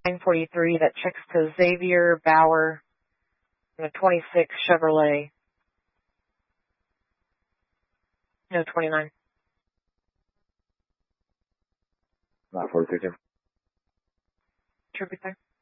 943 that checks to Xavier Bauer in a 26 Chevrolet. No, 29. 943. Should be there.